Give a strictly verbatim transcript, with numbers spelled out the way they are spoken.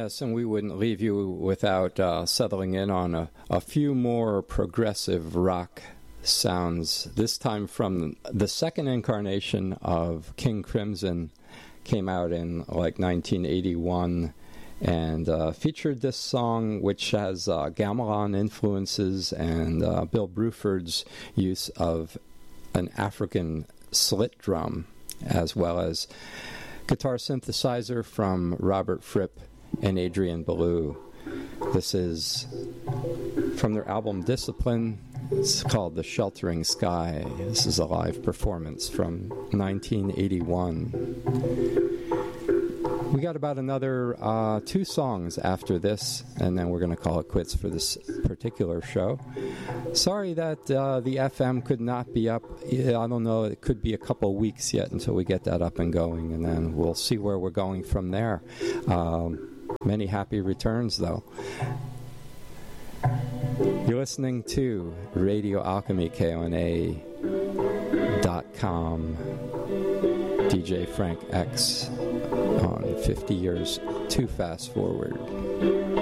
Yes, and we wouldn't leave you without uh, settling in on a, a few more progressive rock sounds, this time from the second incarnation of King Crimson. Came out in like nineteen eighty-one and uh, featured this song, which has uh, gamelan influences and uh, Bill Bruford's use of an African slit drum, as well as guitar synthesizer from Robert Fripp and Adrian Belew. This is from their album Discipline. It's called The Sheltering Sky. This is a live performance from nineteen eighty-one. We got about another uh, two songs after this, and then we're going to call it quits for this particular show. Sorry that uh, the F M could not be up. I don't know, it could be a couple weeks yet until we get that up and going, and then we'll see where we're going from there. Um, many happy returns, though. You're listening to Radio Alchemy, K O N A dot com, D J Frank X on fifty years to Fast Forward.